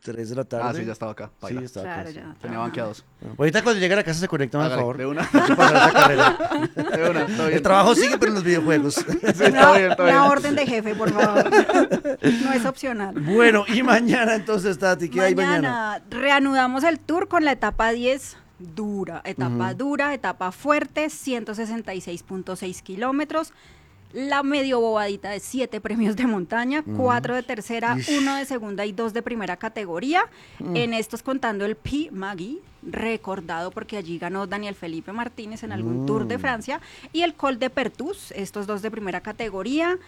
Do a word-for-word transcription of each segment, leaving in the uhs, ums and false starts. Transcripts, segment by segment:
tres de la tarde. Ah, sí, ya estaba acá. Sí, Paila. estaba Claro, acá. sí. ya. Tenía banqueados. Bueno, ahorita cuando llegue a la casa se conectan, por Hágale, favor. de una. Hay que pasar esa carrera. De una, todo bien. El trabajo sigue, pero en los videojuegos. Sí, Una, está bien, está una bien. orden de jefe, por favor. No es opcional. Bueno, y mañana entonces, Tati, ¿qué hay mañana? Mañana reanudamos el tour con la etapa diez dura, etapa Ujú. dura, etapa fuerte, ciento sesenta y seis punto seis kilómetros, la medio bobadita de siete premios de montaña, cuatro de tercera, Ish. uno de segunda y dos de primera categoría, Mm. en estos contando el Pi Magui, recordado porque allí ganó Daniel Felipe Martínez en algún Mm. Tour de Francia, y el Col de Pertus, estos dos de primera categoría.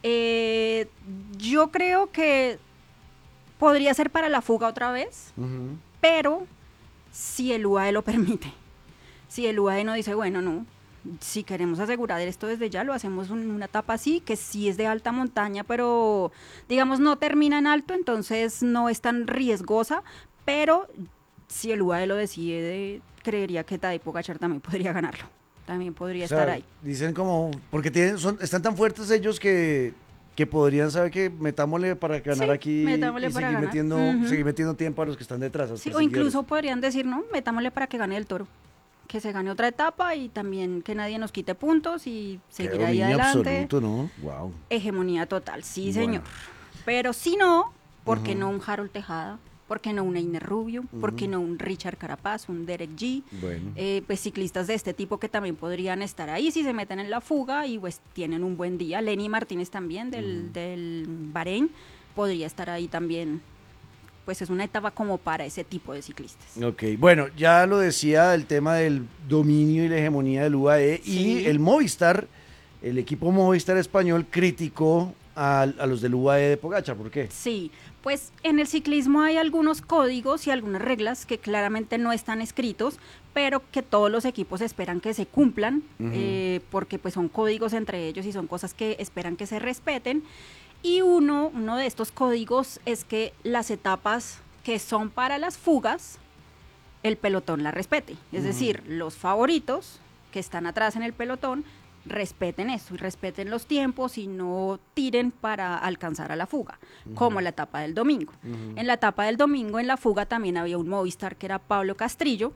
Eh, yo creo que podría ser para la fuga otra vez, Ujú. pero si el U A E lo permite, si el U A E no dice, bueno, no, si queremos asegurar esto desde ya, lo hacemos en una etapa así, que sí es de alta montaña, pero digamos no termina en alto, entonces no es tan riesgosa, pero si el U A E lo decide, creería que Tadej Pogačar también podría ganarlo, también podría O sea, estar ahí. dicen como, porque tienen, son, están tan fuertes ellos que, que podrían saber que metámosle para ganar Sí, aquí metámosle y para seguir ganar. metiendo, Ujú. seguir metiendo tiempo a los que están detrás. a los Sí, o perseguidores. incluso podrían decir, no, metámosle para que gane el Toro, que se gane otra etapa y también que nadie nos quite puntos y Qué seguir ahí dominio adelante. absoluto, ¿no? Wow. Hegemonía total, sí, Bueno. señor. Pero si no, ¿por qué Ujú. no un Harold Tejada? ¿Por qué no un Einer Rubio? ¿Por qué Ujú. no un Richard Carapaz, un Derek G? Bueno. Eh, pues ciclistas de este tipo que también podrían estar ahí si se meten en la fuga y pues tienen un buen día. Lenny Martínez también del, del Bahrein podría estar ahí también. Pues es una etapa como para ese tipo de ciclistas. Ok, bueno, ya lo decía el tema del dominio y la hegemonía del U A E Sí. y el Movistar, el equipo Movistar español criticó a, a los del U A E de Pogačar, ¿por qué? Sí, pues en el ciclismo hay algunos códigos y algunas reglas que claramente no están escritos, pero que todos los equipos esperan que se cumplan, Ujú. eh, porque pues son códigos entre ellos y son cosas que esperan que se respeten. Y uno, uno de estos códigos es que las etapas que son para las fugas, el pelotón la respete. Es Ujú. decir, los favoritos que están atrás en el pelotón respeten eso y respeten los tiempos y no tiren para alcanzar a la fuga, como la etapa del domingo. Ujú. En la etapa del domingo, en la fuga, también había un Movistar que era Pablo Castrillo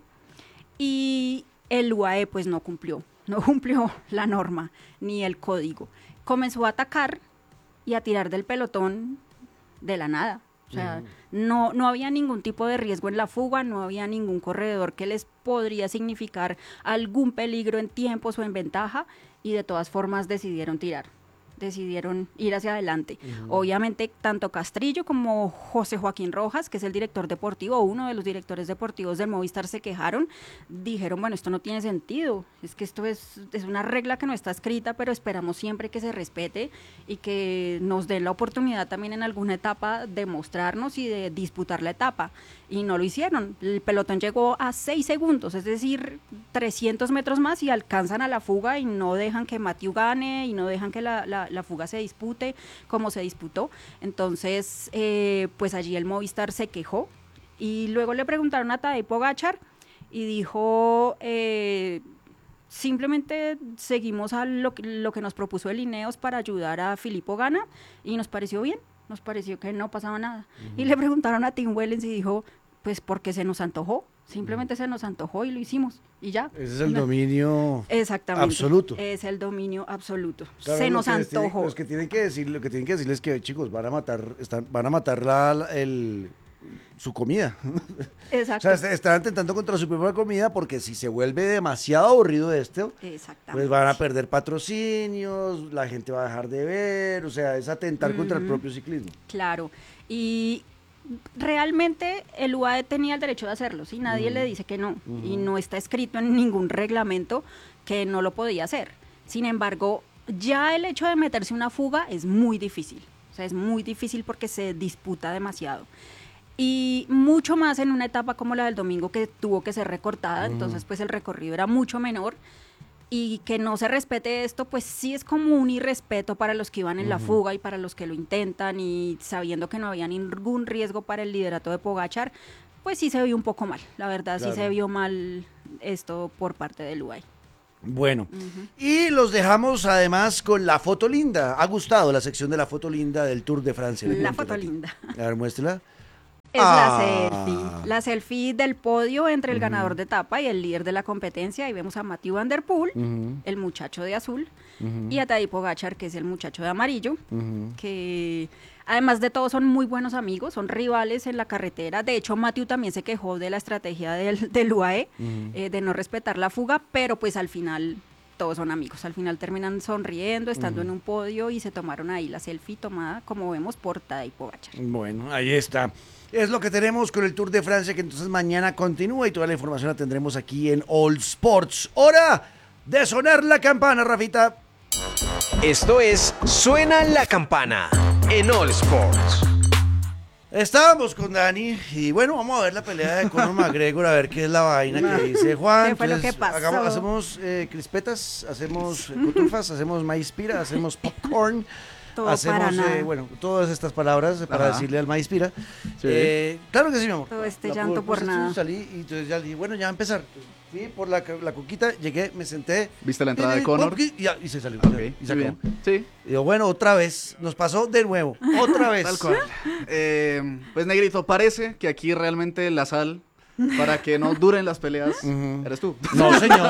y el U A E pues no cumplió, no cumplió la norma ni el código. Comenzó a atacar y a tirar del pelotón de la nada. O sea, no, no había ningún tipo de riesgo en la fuga, no había ningún corredor que les podría significar algún peligro en tiempos o en ventaja, y de todas formas decidieron tirar, decidieron ir hacia adelante. Obviamente, tanto Castrillo como José Joaquín Rojas, que es el director deportivo, uno de los directores deportivos del Movistar, se quejaron, dijeron, bueno, esto no tiene sentido, es que esto es, es una regla que no está escrita, pero esperamos siempre que se respete y que nos den la oportunidad también en alguna etapa de mostrarnos y de disputar la etapa. Y no lo hicieron. El pelotón llegó a seis segundos, es decir, trescientos metros más y alcanzan a la fuga y no dejan que Mathieu gane y no dejan que la, la, la fuga se dispute como se disputó. Entonces, eh, pues allí el Movistar se quejó y luego le preguntaron a Tadej Pogačar y dijo... Eh, simplemente seguimos a lo que, lo que nos propuso el Ineos para ayudar a Filippo Ganna y nos pareció bien, nos pareció que no pasaba nada. Uh-huh. Y le preguntaron a Tim Wellens y dijo, pues porque se nos antojó, simplemente uh-huh. se nos antojó y lo hicimos y ya. Ese es el dominio Exactamente, absoluto. Es el dominio absoluto. Claro, se nos antojó. Tienen, los que tienen que decir, lo que tienen que decirles es que chicos, van a matar, están, van a matar la, el su comida. Exacto. O sea, están atentando contra su propia comida porque si se vuelve demasiado aburrido esto, pues van a perder patrocinios, la gente va a dejar de ver, o sea, es atentar uh-huh. contra el propio ciclismo. Claro, y realmente el U A E tenía el derecho de hacerlo, ¿sí? Nadie uh-huh. le dice que no, uh-huh. y no está escrito en ningún reglamento que no lo podía hacer. Sin embargo, ya el hecho de meterse una fuga es muy difícil, o sea, es muy difícil porque se disputa demasiado. Y mucho más en una etapa como la del domingo que tuvo que ser recortada, uh-huh. entonces pues el recorrido era mucho menor y que no se respete esto pues sí es como un irrespeto para los que iban en uh-huh. la fuga y para los que lo intentan y sabiendo que no había ningún riesgo para el liderato de Pogačar, pues sí se vio un poco mal, la verdad claro. sí se vio mal esto por parte del U A E. Bueno, uh-huh. y los dejamos además con la foto linda. ¿Ha gustado la sección de la foto linda del Tour de Francia? La foto linda. A ver, muéstrala. Es ah. la selfie, la selfie del podio entre el uh-huh. ganador de etapa y el líder de la competencia. Ahí vemos a Mathieu Van Der Poel, uh-huh. el muchacho de azul, uh-huh. y a Tadej Pogačar, que es el muchacho de amarillo, uh-huh. que además de todo son muy buenos amigos, son rivales en la carretera. De hecho, Mathieu también se quejó de la estrategia del, del U A E, uh-huh. eh, de no respetar la fuga, pero pues al final todos son amigos. Al final terminan sonriendo, estando uh-huh. en un podio y se tomaron ahí la selfie tomada, como vemos, por Tadej Pogačar. Bueno, ahí está. Es lo que tenemos con el Tour de Francia, que entonces mañana continúa y toda la información la tendremos aquí en All Sports. Hora de sonar la campana, Rafita. Esto es Suena la Campana en All Sports. Estábamos con Dani y bueno, vamos a ver la pelea de Conor McGregor, a ver qué es la vaina que dice Juan. ¿Qué fue lo que pasó? Hagamos, hacemos eh, crispetas, hacemos eh, cotufas, hacemos maíz pira, hacemos popcorn. Todo hacemos, eh, bueno, todas estas palabras para Ajá. decirle al maíz pira. Sí. Eh, claro que sí, mi amor. Todo este la, llanto por, por nada. Salí y entonces ya dije, bueno, ya va a empezar. Fui por la, la coquita, llegué, me senté. ¿Viste la entrada de Conor? Y, ya, y se salió. Okay. Y se acabó. Sí. Y digo, bueno, otra vez. Nos pasó de nuevo. Otra vez. Tal cual. eh, pues, Negrito, parece que aquí realmente la sal... para que no duren las peleas, uh-huh. eres tú. No, señor.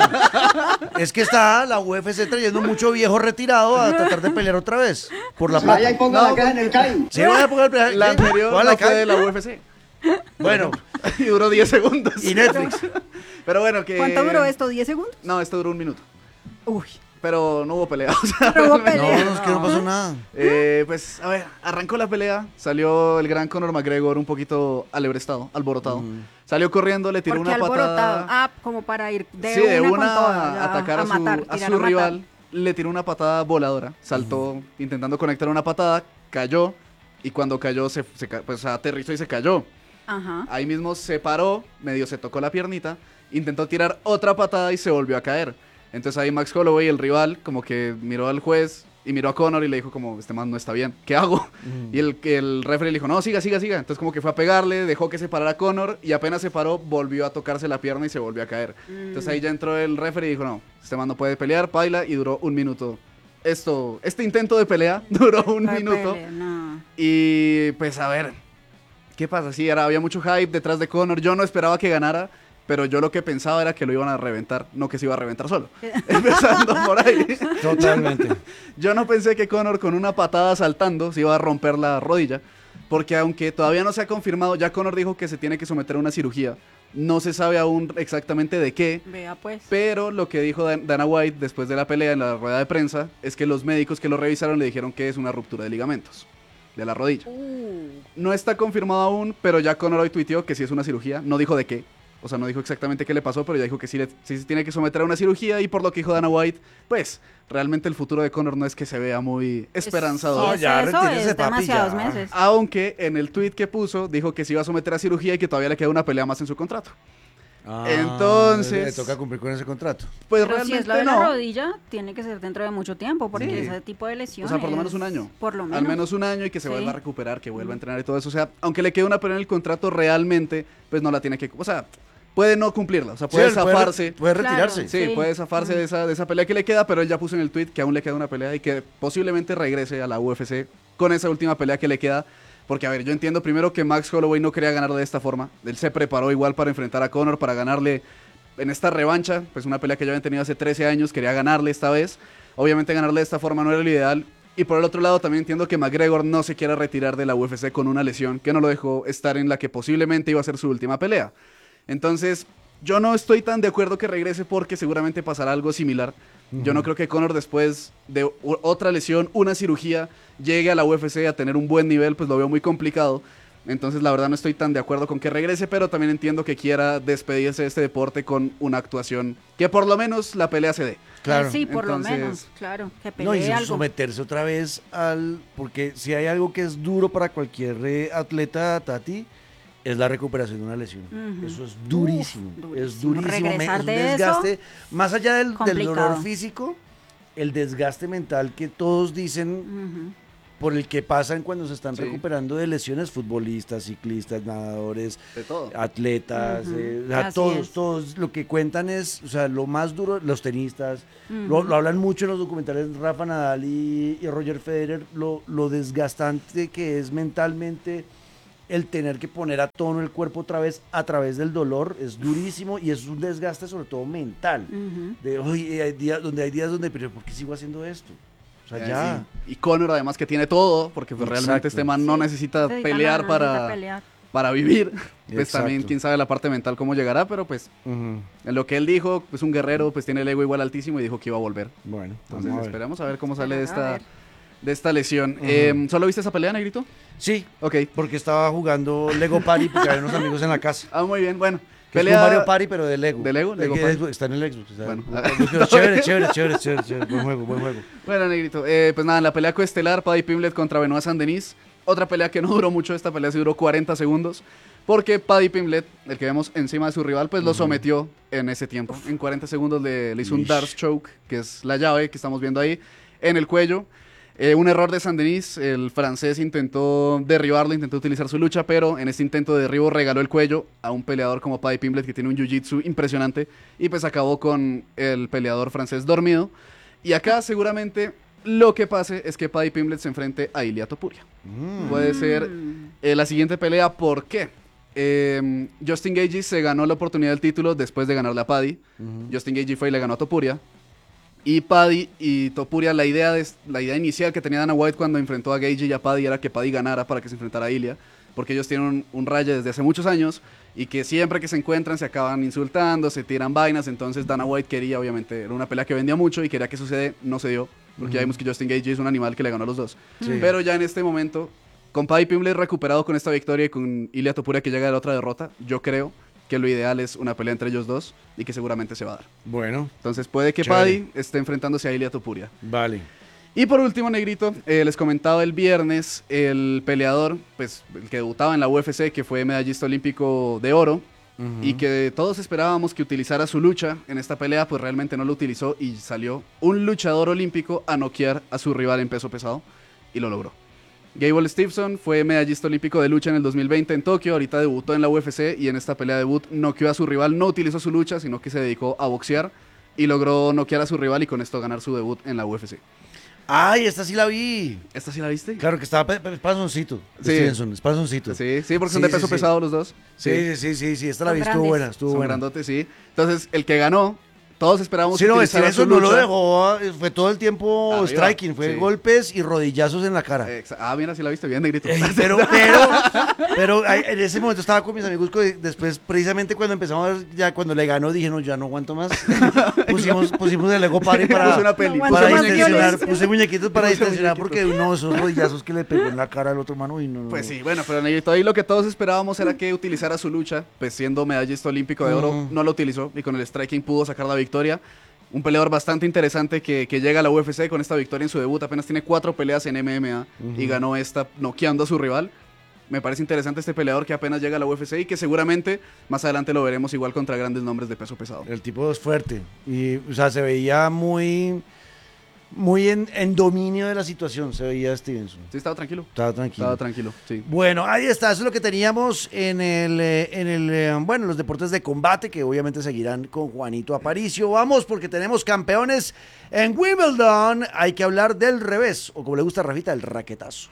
Es que está la U F C trayendo mucho viejo retirado a tratar de pelear otra vez. Por la plata. Vaya y ponga no, la cara en el C A I. Sí, voy a poner el La anterior no la fue de la U F C. Bueno. Y duró diez segundos. Y Netflix. Pero bueno, que... ¿Cuánto duró esto? ¿diez segundos? No, esto duró un minuto. Uy. Pero no hubo pelea. O sea, no hubo pelea. No, es que no pasó nada. Eh, pues, a ver, arrancó la pelea. Salió el gran Conor McGregor un poquito alebrestado, alborotado. Mm. Salió corriendo, le tiró una alborotado? patada. Ah, como para ir de sí, una, de una con toda, a atacar a, a, su, matar, a su a rival. Le tiró una patada voladora. Saltó mm. intentando conectar una patada, cayó. Y cuando cayó, se, se pues aterrizó y se cayó. Ajá. Ahí mismo se paró, medio se tocó la piernita, intentó tirar otra patada y se volvió a caer. Entonces ahí Max Holloway, el rival, como que miró al juez y miró a Conor y le dijo como, este man no está bien, ¿qué hago? Mm. Y el, el referee le dijo, no, siga, siga, siga. Entonces como que fue a pegarle, dejó que se parara Conor y apenas se paró, volvió a tocarse la pierna y se volvió a caer. Mm. Entonces ahí ya entró el referee y dijo, no, este man no puede pelear, paila, y duró un minuto. Esto, este intento de pelea duró un no minuto. Pelea, no. Y pues a ver, ¿qué pasa? Sí, era, había mucho hype detrás de Conor, yo no esperaba que ganara. Pero yo lo que pensaba era que lo iban a reventar, no que se iba a reventar solo. Empezando por ahí. Totalmente. Yo, yo no pensé que Conor con una patada saltando se iba a romper la rodilla, porque aunque todavía no se ha confirmado, ya Conor dijo que se tiene que someter a una cirugía. No se sabe aún exactamente de qué. Vea pues. Pero lo que dijo Dana White después de la pelea en la rueda de prensa es que los médicos que lo revisaron le dijeron que es una ruptura de ligamentos de la rodilla. Uh. No está confirmado aún, pero ya Conor hoy tuiteó que sí es una cirugía. No dijo de qué. O sea, no dijo exactamente qué le pasó, pero ya dijo que sí, le, sí se tiene que someter a una cirugía. Y por lo que dijo Dana White, pues, realmente el futuro de Conor no es que se vea muy esperanzador. Es, sí, es eso, es demasiados ya. meses. Aunque en el tweet que puso, dijo que se iba a someter a cirugía y que todavía le queda una pelea más en su contrato. Ah, entonces le toca cumplir con ese contrato. Pues pero realmente si es lo de no. la rodilla, tiene que ser dentro de mucho tiempo, porque sí. ese tipo de lesiones. O sea, por lo menos un año. Por lo menos. Al menos un año y que se sí. vuelva a recuperar, que vuelva a entrenar y todo eso. O sea, aunque le quede una pelea en el contrato, realmente, pues no la tiene que. O sea, puede no cumplirla, o sea, puede sí, zafarse. Puede, puede retirarse. Claro, sí, sí, puede zafarse uh-huh. de, esa, de esa pelea que le queda, pero él ya puso en el tweet que aún le queda una pelea y que posiblemente regrese a la U F C con esa última pelea que le queda. Porque, a ver, yo entiendo primero que Max Holloway no quería ganarle de esta forma. Él se preparó igual para enfrentar a Conor, para ganarle en esta revancha, pues una pelea que ya habían tenido hace trece años, quería ganarle esta vez. Obviamente ganarle de esta forma no era lo ideal. Y por el otro lado también entiendo que McGregor no se quiera retirar de la U F C con una lesión que no lo dejó estar en la que posiblemente iba a ser su última pelea. Entonces, yo no estoy tan de acuerdo que regrese porque seguramente pasará algo similar. Uh-huh. Yo no creo que Conor después de otra lesión, una cirugía, llegue a la U F C a tener un buen nivel, pues lo veo muy complicado. Entonces, la verdad no estoy tan de acuerdo con que regrese, pero también entiendo que quiera despedirse de este deporte con una actuación que por lo menos la pelea se dé. Claro. Sí, por Entonces, lo menos, claro. Que pelee no, y algo. someterse otra vez al... Porque si hay algo que es duro para cualquier eh, atleta, Tati, es la recuperación de una lesión. Uh-huh. Eso es durísimo. Uf, durísimo. Es durísimo. Regresar me, de es un desgaste. Eso, más allá del, del dolor complicado. físico, el desgaste mental que todos dicen... Uh-huh. por el que pasan cuando se están sí. recuperando de lesiones, futbolistas, ciclistas, nadadores, de todo. atletas, uh-huh. eh, o sea, todos, es. todos, lo que cuentan es, o sea, lo más duro, los tenistas, uh-huh. lo, lo hablan mucho en los documentales Rafa Nadal y, y Roger Federer, lo, lo desgastante que es mentalmente el tener que poner a tono el cuerpo otra vez a través del dolor es durísimo y es un desgaste sobre todo mental. Uh-huh. De hoy hay días donde hay días donde, pero ¿por qué sigo haciendo esto? O sea, ya. Sí. Y Conor además que tiene todo, porque pues realmente este man no sí. necesita sí, pelear no, no para... Necesita pelear. para vivir, pues Exacto. también quién sabe la parte mental cómo llegará, pero pues uh-huh. en lo que él dijo, pues un guerrero pues tiene el ego igual altísimo y dijo que iba a volver. Bueno, entonces a esperamos a ver cómo sale de esta, de esta lesión. Uh-huh. eh, ¿Solo viste esa pelea, Negrito? Sí, ok, porque estaba jugando Lego Party porque había unos amigos en la casa. Ah, muy bien, bueno. Que pelea... es un Mario Party, pero de Lego. ¿De Lego? Lego Party. Está en el Xbox. O sea, bueno. chévere, chévere, chévere, chévere, chévere, buen juego, buen juego. Bueno, Negrito, eh, pues nada, en la pelea coestelar, Paddy Pimblett contra Benoit Saint-Denis. Otra pelea que no duró mucho, esta pelea sí duró cuarenta segundos, porque Paddy Pimblett, el que vemos encima de su rival, pues uh-huh. lo sometió en ese tiempo. En cuarenta segundos le, le hizo un Darce Choke, que es la llave que estamos viendo ahí, en el cuello. Eh, un error de Saint-Denis, el francés intentó derribarlo, intentó utilizar su lucha, pero en este intento de derribo regaló el cuello a un peleador como Paddy Pimblett, que tiene un jiu-jitsu impresionante, y pues acabó con el peleador francés dormido. Y acá seguramente... lo que pase es que Paddy Pimblett se enfrente a Ilia Topuria. Mm. Puede ser eh, la siguiente pelea. ¿Por qué? Eh, Justin Gaethje se ganó la oportunidad del título después de ganarle a Paddy. Uh-huh. Justin Gaethje fue y le ganó a Topuria. Y Paddy y Topuria, la idea, de, la idea inicial que tenía Dana White cuando enfrentó a Gaethje y a Paddy era que Paddy ganara para que se enfrentara a Ilia, porque ellos tienen un, un raye desde hace muchos años y que siempre que se encuentran se acaban insultando, se tiran vainas. Entonces Dana White quería, obviamente, era una pelea que vendía mucho y quería que sucede, no se dio. Porque uh-huh. ya vimos que Justin Gaethje es un animal que le ganó a los dos. Sí. Pero ya en este momento, con Paddy Pimblett recuperado con esta victoria y con Ilia Topuria que llega de la otra derrota, yo creo que lo ideal es una pelea entre ellos dos y que seguramente se va a dar. Bueno. Entonces puede que Chévere. Paddy esté enfrentándose a Ilia Topuria. Vale. Y por último, Negrito, eh, les comentaba el viernes, el peleador, pues el que debutaba en la U F C, que fue medallista olímpico de oro, Uh-huh. y que todos esperábamos que utilizara su lucha en esta pelea, pues realmente no lo utilizó y salió un luchador olímpico a noquear a su rival en peso pesado y lo logró. Gable Stevenson fue medallista olímpico de lucha en el dos mil veinte en Tokio, ahorita debutó en la U F C y en esta pelea debut noqueó a su rival, no utilizó su lucha, sino que se dedicó a boxear y logró noquear a su rival y con esto ganar su debut en la U F C. ¡Ay, esta sí la vi! ¿Esta sí la viste? Claro que estaba Espazoncito. Sí. Stevenson, Espazoncito. Sí, sí, porque son sí, de peso sí, pesado sí. los dos. Sí, sí, sí, sí, sí, esta la vi, estuvo buena, estuvo son buena. Grandotes, sí. Entonces, el que ganó, todos esperábamos sí, que no, utilizara su no lucha. lo dejó, fue todo el tiempo Arriba, striking, fue sí. golpes y rodillazos en la cara. Exa- ah, mira, sí la viste bien, Negrito. Eh, pero, pero, pero en ese momento estaba con mis amigos, después, precisamente cuando empezamos, ya cuando le ganó, dije, no, ya no aguanto más. pusimos, pusimos el Lego Party para, una peli, no para distensionar, puse muñequitos para distensionar, porque no, esos rodillazos que le pegó en la cara al otro mano y no. Pues sí, bueno, pero Negrito, ahí lo que todos esperábamos era que utilizara su lucha, pues siendo medallista olímpico de oro, uh-huh. no lo utilizó y con el striking pudo sacar la victoria. Un peleador bastante interesante que, que llega a la U F C con esta victoria en su debut. Apenas tiene cuatro peleas en M M A uh-huh. y ganó esta noqueando a su rival. Me parece interesante este peleador que apenas llega a la U F C y que seguramente más adelante lo veremos igual contra grandes nombres de peso pesado. El tipo es fuerte y, o sea, se veía muy... Muy en, en dominio de la situación se veía Stevenson. Sí, estaba tranquilo. Estaba tranquilo. Estaba tranquilo, sí. Bueno, ahí está, eso es lo que teníamos en el, en el, bueno, los deportes de combate, que obviamente seguirán con Juanito Aparicio. Vamos, porque tenemos campeones en Wimbledon. Hay que hablar del revés, o como le gusta a Rafita, el raquetazo.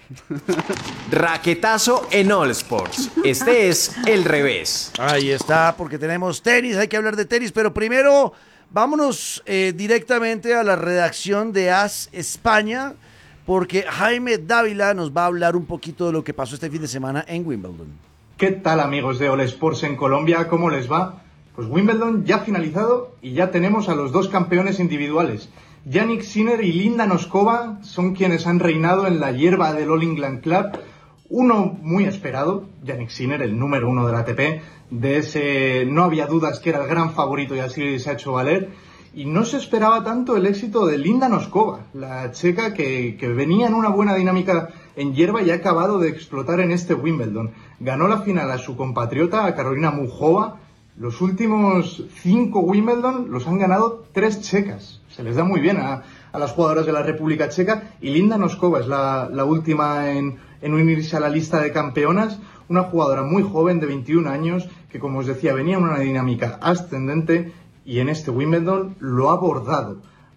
Raquetazo en All Sports. Este es el revés. Ahí está, porque tenemos tenis, hay que hablar de tenis, pero primero... Vámonos eh, directamente a la redacción de As España, porque Jaime Dávila nos va a hablar un poquito de lo que pasó este fin de semana en Wimbledon. ¿Qué tal, amigos de All Sports en Colombia? ¿Cómo les va? Pues Wimbledon ya ha finalizado y ya tenemos a los dos campeones individuales. Jannik Sinner y Linda Noskova son quienes han reinado en la hierba del All England Club. Uno muy esperado, Jannik Sinner, el número uno del A T P, de ese no había dudas que era el gran favorito y así se ha hecho valer. Y no se esperaba tanto el éxito de Linda Noskova, la checa que, que venía en una buena dinámica en hierba y ha acabado de explotar en este Wimbledon. Ganó la final a su compatriota, a Karolina Muchova. Los últimos cinco Wimbledon los han ganado tres checas. Se les da muy bien a, a las jugadoras de la República Checa. Y Linda Noskova es la, la última en, en unirse a la lista de campeonas. Una jugadora muy joven de veintiún años que, como os decía, venía en una dinámica ascendente y en este Wimbledon lo ha bordado.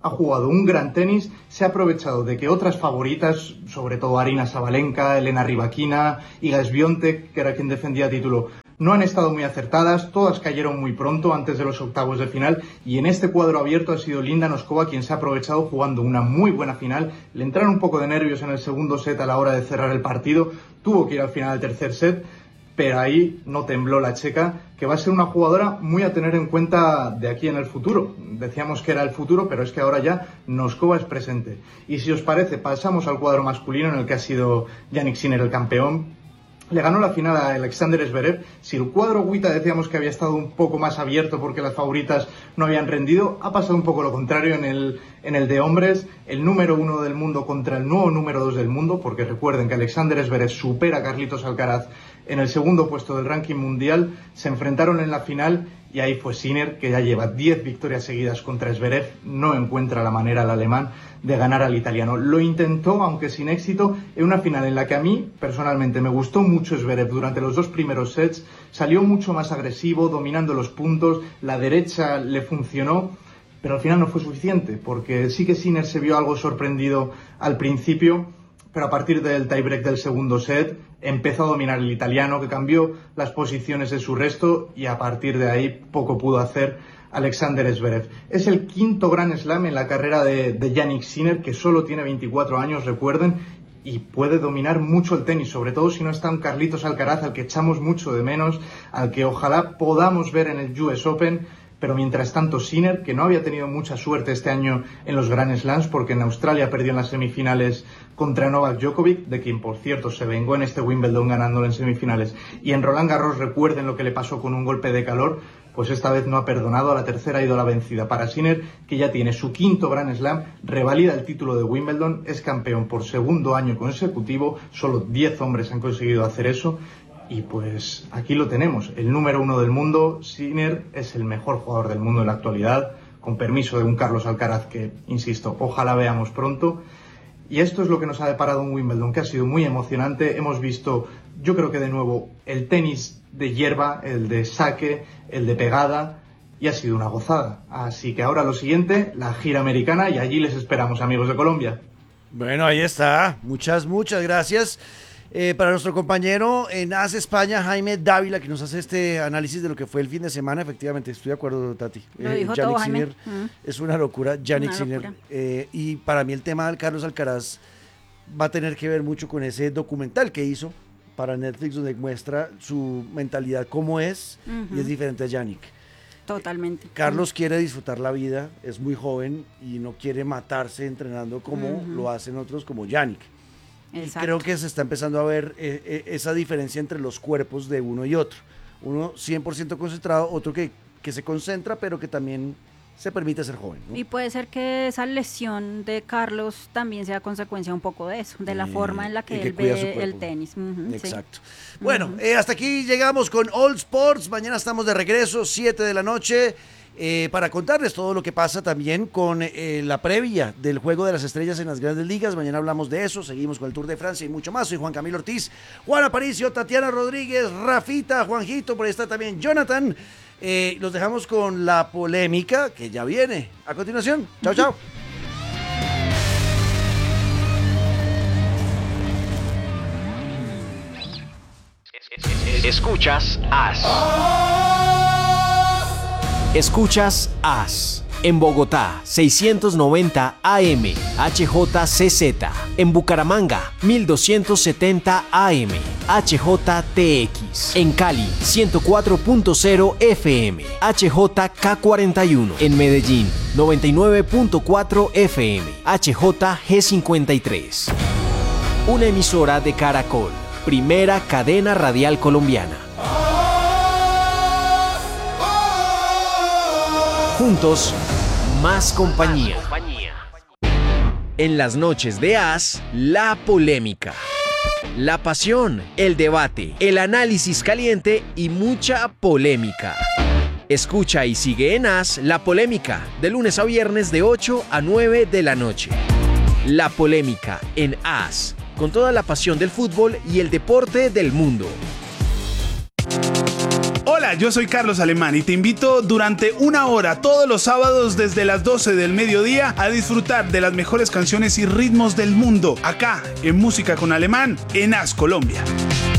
ha jugado un gran tenis, se ha aprovechado de que otras favoritas, sobre todo Aryna Sabalenka, Elena Rybakina, Iga Swiatek, que era quien defendía título, no han estado muy acertadas, todas cayeron muy pronto antes de los octavos de final y en este cuadro abierto ha sido Linda Noskova quien se ha aprovechado jugando una muy buena final. Le entraron un poco de nervios en el segundo set a la hora de cerrar el partido, tuvo que ir al final del tercer set, pero ahí no tembló la checa, que va a ser una jugadora muy a tener en cuenta de aquí en el futuro. Decíamos que era el futuro, pero es que ahora ya Noskova es presente. Y si os parece, pasamos al cuadro masculino en el que ha sido Jannik Sinner el campeón. Le ganó la final a Alexander Zverev. Si el cuadro Guita decíamos que había estado un poco más abierto porque las favoritas no habían rendido, ha pasado un poco lo contrario en el, en el de hombres. El número uno del mundo contra el nuevo número dos del mundo, porque recuerden que Alexander Zverev supera a Carlitos Alcaraz en el segundo puesto del ranking mundial. Se enfrentaron en la final y ahí fue Sinner, que ya lleva diez victorias seguidas contra Zverev, no encuentra la manera el alemán de ganar al italiano. Lo intentó, aunque sin éxito, en una final en la que a mí, personalmente, me gustó mucho Zverev durante los dos primeros sets, salió mucho más agresivo, dominando los puntos, la derecha le funcionó, pero al final no fue suficiente, porque sí que Sinner se vio algo sorprendido al principio, pero a partir del tiebreak del segundo set empezó a dominar el italiano, que cambió las posiciones de su resto y a partir de ahí poco pudo hacer Alexander Zverev. Es el quinto Grand Slam en la carrera de, de Jannik Sinner, que solo tiene veinticuatro años, recuerden, y puede dominar mucho el tenis, sobre todo si no está un Carlitos Alcaraz, al que echamos mucho de menos, al que ojalá podamos ver en el U S Open. Pero mientras tanto Sinner, que no había tenido mucha suerte este año en los Grand Slams, porque en Australia perdió en las semifinales contra Novak Djokovic, de quien por cierto se vengó en este Wimbledon ganándolo en semifinales, y en Roland Garros recuerden lo que le pasó con un golpe de calor, pues esta vez no ha perdonado, a la tercera ha ido la vencida para Sinner, que ya tiene su quinto Grand Slam, revalida el título de Wimbledon, es campeón por segundo año consecutivo, solo diez hombres han conseguido hacer eso. Y pues aquí lo tenemos, el número uno del mundo. Sinner es el mejor jugador del mundo en la actualidad, con permiso de un Carlos Alcaraz que, insisto, ojalá veamos pronto. Y esto es lo que nos ha deparado un Wimbledon, que ha sido muy emocionante. Hemos visto, yo creo que de nuevo, el tenis de hierba, el de saque, el de pegada, y ha sido una gozada. Así que ahora lo siguiente, la gira americana, y allí les esperamos, amigos de Colombia. Bueno, ahí está. Muchas, muchas gracias. Eh, para nuestro compañero en A S España, Jaime Dávila, que nos hace este análisis de lo que fue el fin de semana. Efectivamente, estoy de acuerdo, Tati. Lo dijo eh, todo, Jannik Sinner Jaime. es una locura. Jannik Una Sinner. locura. Eh, y para mí el tema del Carlos Alcaraz va a tener que ver mucho con ese documental que hizo para Netflix, donde muestra su mentalidad, cómo es, Uh-huh. y es diferente a Jannik. Totalmente. Carlos Uh-huh. quiere disfrutar la vida, es muy joven y no quiere matarse entrenando como Uh-huh. lo hacen otros como Jannik. Y Exacto. creo que se está empezando a ver eh, eh, esa diferencia entre los cuerpos de uno y otro. Uno cien por ciento concentrado, otro que, que se concentra, pero que también se permite ser joven, ¿no? Y puede ser que esa lesión de Carlos también sea consecuencia un poco de eso, de la Y- forma en la que, y que él cuida su ve cuerpo. el tenis. Ujú, sí. Exacto. Bueno, eh, hasta aquí llegamos con All Sports. Mañana estamos de regreso, siete de la noche. Eh, para contarles todo lo que pasa también con eh, la previa del Juego de las Estrellas en las Grandes Ligas. Mañana hablamos de eso, seguimos con el Tour de Francia y mucho más. Soy Juan Camilo Ortiz, Juan Aparicio, Tatiana Rodríguez, Rafita, Juanjito, por ahí está también Jonathan. Eh, los dejamos con la polémica que ya viene a continuación. Chao, chao. Escuchas A S. Escuchas A S. En Bogotá, seiscientos noventa A M, H J C Z. En Bucaramanga, mil doscientos setenta A M, H J T X. En Cali, ciento cuatro punto cero F M, H J K cuarenta y uno. En Medellín, noventa y nueve punto cuatro F M, H J G cincuenta y tres. Una emisora de Caracol, primera cadena radial colombiana. Juntos, más compañía. En las noches de A S, la polémica, la pasión, el debate, el análisis caliente y mucha polémica. Escucha y sigue en A S La Polémica, de lunes a viernes de ocho a nueve de la noche. La Polémica en A S, con toda la pasión del fútbol y el deporte del mundo. Hola Hola, yo soy Carlos Alemán y te invito durante una hora todos los sábados desde las doce del mediodía a disfrutar de las mejores canciones y ritmos del mundo acá en Música con Alemán en As Colombia.